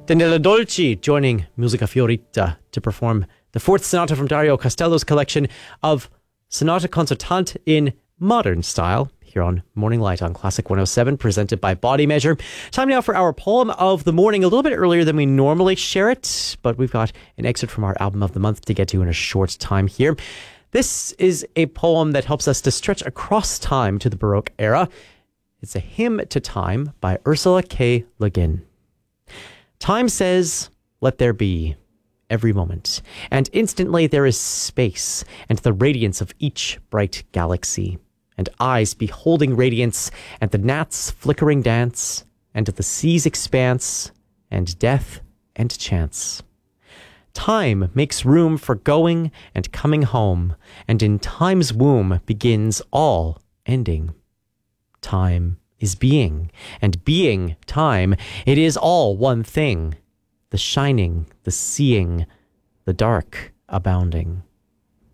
Daniela Dolci joining Musica Fiorita to perform the fourth sonata from Dario Castello's collection of Sonata Concertante in modern style here on Morning Light on Classic 107, presented by Body Measure. Time now for our poem of the morning, a little bit earlier than we normally share it, but we've got an excerpt from our album of the month to get to in a short time here. This is a poem that helps us to stretch across time to the Baroque era. It's a hymn to time by Ursula K. Le Guin. Time says, "Let there be," every moment, and instantly there is space and the radiance of each bright galaxy, and eyes beholding radiance, and the gnats' flickering dance, and the sea's expanse, and death and chance. Time makes room for going and coming home, and in time's womb begins all ending. Time is being, and being time. It is all one thing, the shining, the seeing, the dark abounding.